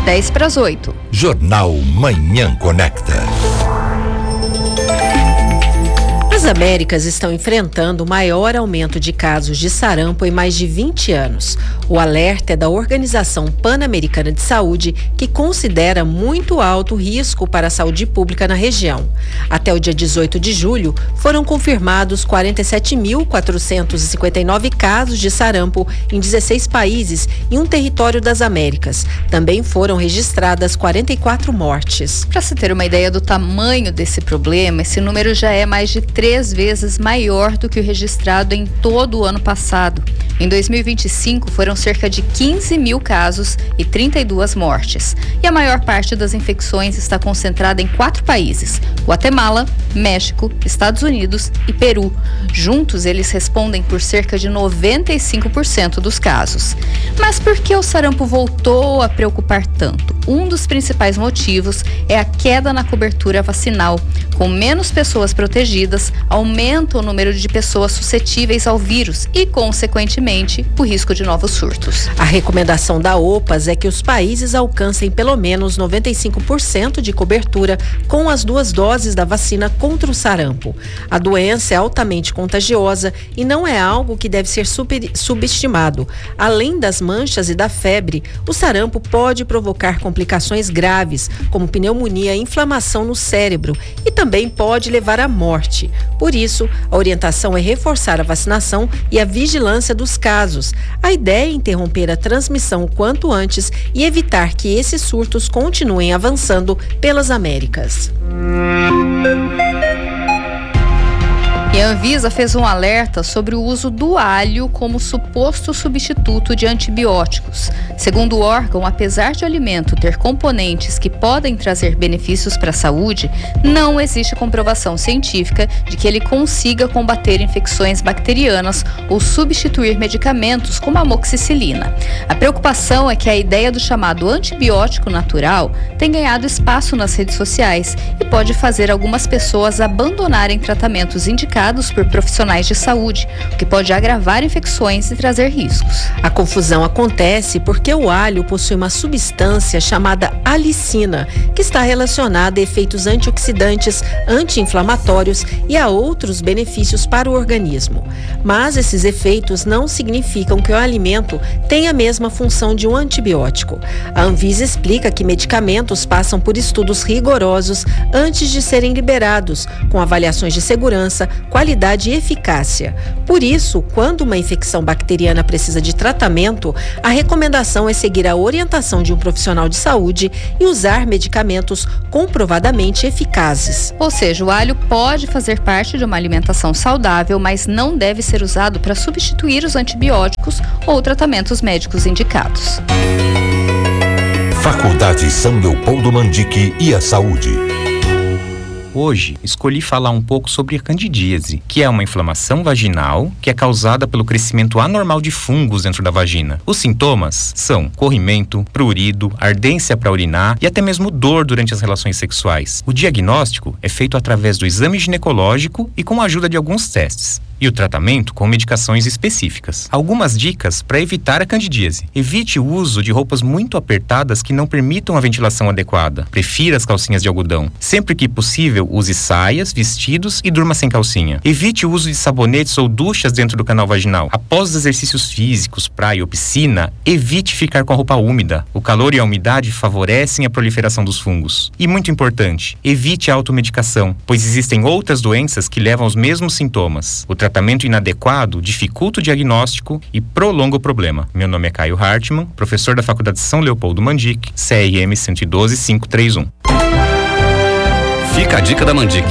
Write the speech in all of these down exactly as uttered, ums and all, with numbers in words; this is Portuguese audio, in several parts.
dez para as oito. Jornal Manhã Conecta. As Américas estão enfrentando o maior aumento de casos de sarampo em mais de vinte anos. O alerta é da Organização Pan-Americana de Saúde, que considera muito alto o risco para a saúde pública na região. Até o dia dezoito de julho, foram confirmados quarenta e sete mil quatrocentos e cinquenta e nove casos de sarampo em dezesseis países e um território das Américas. Também foram registradas quarenta e quatro mortes. Para se ter uma ideia do tamanho desse problema, esse número já é mais de três vezes maior do que o registrado em todo o ano passado. Em dois mil e vinte e cinco, foram cerca de quinze mil casos e trinta e duas mortes. E a maior parte das infecções está concentrada em quatro países: Guatemala, México, Estados Unidos e Peru. Juntos, eles respondem por cerca de noventa e cinco por cento dos casos. Mas por que o sarampo voltou a preocupar tanto? Um dos principais motivos é a queda na cobertura vacinal. Com menos pessoas protegidas, aumenta o número de pessoas suscetíveis ao vírus e, consequentemente, o risco de novos surtos. A recomendação da OPAS é que os países alcancem pelo menos noventa e cinco por cento de cobertura com as duas doses da vacina contra o sarampo. A doença é altamente contagiosa e não é algo que deve ser super, subestimado. Além das manchas e da febre, o sarampo pode provocar complicações graves, como pneumonia e inflamação no cérebro, e também pode levar à morte. Por isso, a orientação é reforçar a vacinação e a vigilância dos casos. A ideia é interromper a transmissão o quanto antes e evitar que esses surtos continuem avançando pelas Américas. E a Anvisa fez um alerta sobre o uso do alho como suposto substituto de antibióticos. Segundo o órgão, apesar de o alimento ter componentes que podem trazer benefícios para a saúde, não existe comprovação científica de que ele consiga combater infecções bacterianas ou substituir medicamentos como a amoxicilina. A preocupação é que a ideia do chamado antibiótico natural tem ganhado espaço nas redes sociais e pode fazer algumas pessoas abandonarem tratamentos indicados por profissionais de saúde, o que pode agravar infecções e trazer riscos. A confusão acontece porque o alho possui uma substância chamada alicina, que está relacionada a efeitos antioxidantes, anti-inflamatórios e a outros benefícios para o organismo. Mas esses efeitos não significam que o alimento tenha a mesma função de um antibiótico. A Anvisa explica que medicamentos passam por estudos rigorosos antes de serem liberados, com avaliações de segurança, qualidade e eficácia. Por isso, quando uma infecção bacteriana precisa de tratamento, a recomendação é seguir a orientação de um profissional de saúde e usar medicamentos comprovadamente eficazes. Ou seja, o alho pode fazer parte de uma alimentação saudável, mas não deve ser usado para substituir os antibióticos ou tratamentos médicos indicados. Faculdade São Leopoldo Mandique e a saúde. Hoje, escolhi falar um pouco sobre a candidíase, que é uma inflamação vaginal que é causada pelo crescimento anormal de fungos dentro da vagina. Os sintomas são corrimento, prurido, ardência para urinar e até mesmo dor durante as relações sexuais. O diagnóstico é feito através do exame ginecológico e com a ajuda de alguns testes. E o tratamento com medicações específicas. Algumas dicas para evitar a candidíase. Evite o uso de roupas muito apertadas que não permitam a ventilação adequada. Prefira as calcinhas de algodão. Sempre que possível, use saias, vestidos e durma sem calcinha. Evite o uso de sabonetes ou duchas dentro do canal vaginal. Após os exercícios físicos, praia ou piscina, evite ficar com a roupa úmida. O calor e a umidade favorecem a proliferação dos fungos. E muito importante, evite a automedicação, pois existem outras doenças que levam aos mesmos sintomas. O tratamento inadequado dificulta o diagnóstico e prolonga o problema. Meu nome é Caio Hartmann, professor da Faculdade São Leopoldo Mandique, C R M um um dois cinco três um. Fica a dica da Mandique.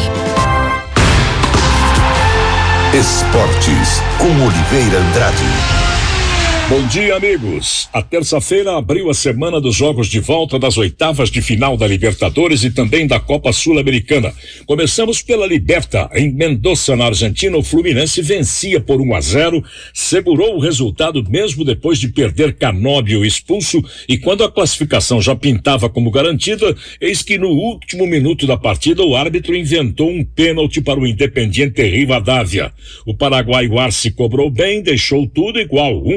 Esportes com Oliveira Andrade. Bom dia, amigos. A terça-feira abriu a semana dos jogos de volta das oitavas de final da Libertadores e também da Copa Sul-Americana. Começamos pela Liberta. Em Mendoza, na Argentina, o Fluminense vencia por um a zero, segurou o resultado mesmo depois de perder Canóbio expulso, e quando a classificação já pintava como garantida, eis que no último minuto da partida o árbitro inventou um pênalti para o Independiente Rivadavia. O paraguaio Arce cobrou bem, deixou tudo igual, um a um,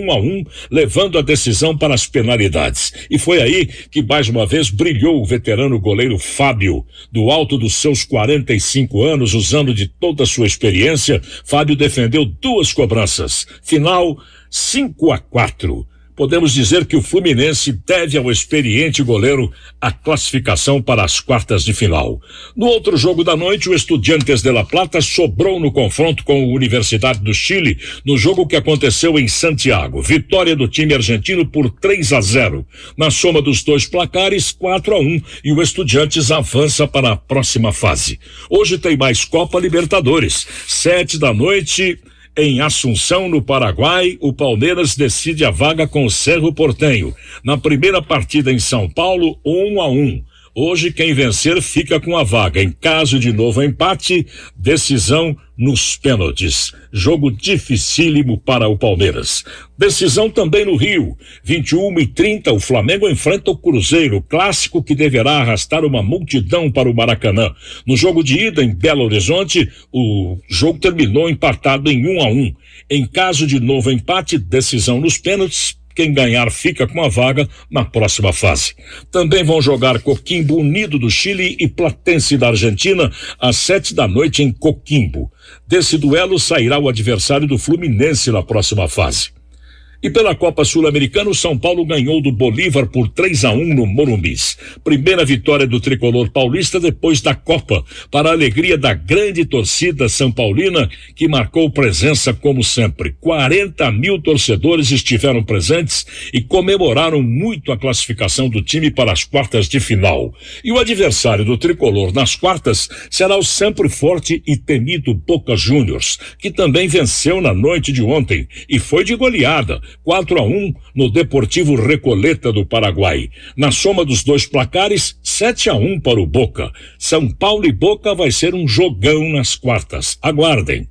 levando a decisão para as penalidades. E foi aí que mais uma vez brilhou o veterano goleiro Fábio. Do alto dos seus quarenta e cinco anos, usando de toda a sua experiência, Fábio defendeu duas cobranças. Final cinco a quatro. Podemos dizer que o Fluminense deve ao experiente goleiro a classificação para as quartas de final. No outro jogo da noite, o Estudiantes de La Plata sobrou no confronto com a Universidade do Chile, no jogo que aconteceu em Santiago. Vitória do time argentino por três a zero. Na soma dos dois placares, quatro a um, e o Estudiantes avança para a próxima fase. Hoje tem mais Copa Libertadores. Sete da noite... Em Assunção, no Paraguai, o Palmeiras decide a vaga com o Cerro Porteño. Na primeira partida em São Paulo, um a um. Hoje, quem vencer fica com a vaga. Em caso de novo empate, decisão nos pênaltis. Jogo dificílimo para o Palmeiras. Decisão também no Rio. vinte e uma e trinta, o Flamengo enfrenta o Cruzeiro, clássico que deverá arrastar uma multidão para o Maracanã. No jogo de ida em Belo Horizonte, o jogo terminou empatado em um a um. Em caso de novo empate, decisão nos pênaltis. Quem ganhar fica com a vaga na próxima fase. Também vão jogar Coquimbo Unido do Chile e Platense da Argentina às sete da noite em Coquimbo. Desse duelo sairá o adversário do Fluminense na próxima fase. E pela Copa Sul-Americana, o São Paulo ganhou do Bolívar por três a um no Morumbis. Primeira vitória do tricolor paulista depois da Copa, para a alegria da grande torcida são paulina, que marcou presença como sempre. quarenta mil torcedores estiveram presentes e comemoraram muito a classificação do time para as quartas de final. E o adversário do tricolor nas quartas será o sempre forte e temido Boca Juniors, que também venceu na noite de ontem e foi de goleada. quatro a um no Deportivo Recoleta do Paraguai. Na soma dos dois placares, sete a um para o Boca. São Paulo e Boca vai ser um jogão nas quartas. Aguardem.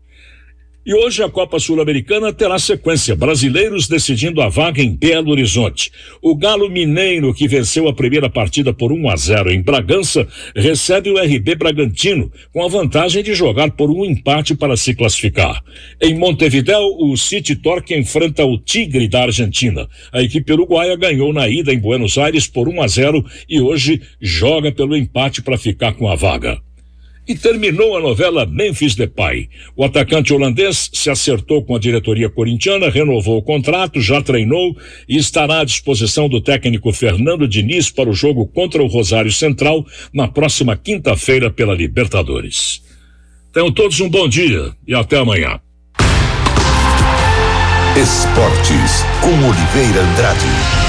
E hoje a Copa Sul-Americana terá sequência, brasileiros decidindo a vaga em Belo Horizonte. O Galo Mineiro, que venceu a primeira partida por um a zero em Bragança, recebe o R B Bragantino, com a vantagem de jogar por um empate para se classificar. Em Montevidéu, o City Torque enfrenta o Tigre da Argentina. A equipe uruguaia ganhou na ida em Buenos Aires por um a zero e hoje joga pelo empate para ficar com a vaga. E terminou a novela Memphis Depay. O atacante holandês se acertou com a diretoria corintiana, renovou o contrato, já treinou e estará à disposição do técnico Fernando Diniz para o jogo contra o Rosário Central na próxima quinta-feira pela Libertadores. Tenham todos um bom dia e até amanhã. Esportes com Oliveira Andrade.